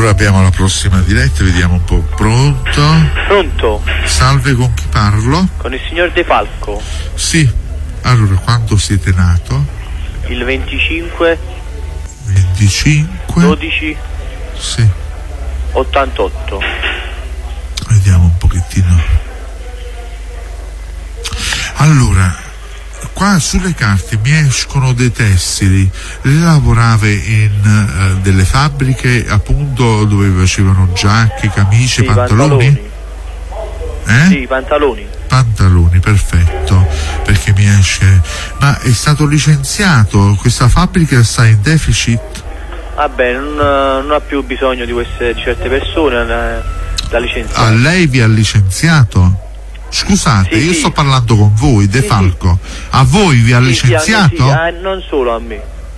Allora abbiamo la prossima diretta, vediamo un po'. Pronto? Pronto? Salve, con chi parlo? Con il signor De Falco. Sì. Allora, quando siete nato? Il 25 12 sì. 88. Vediamo un pochettino. Allora, qua sulle carte mi escono dei tessili. Lei lavorava in delle fabbriche appunto dove facevano giacche, camicie, Sì, pantaloni? Sì, Pantaloni, perfetto, perché mi esce. Ma è stato licenziato? Questa fabbrica sta in deficit? Vabbè, non ha più bisogno di certe persone da licenziare. A lei vi ha licenziato? Scusate, sì, io sì. sto parlando con voi, De Falco. A voi vi ha licenziato? Non solo a me.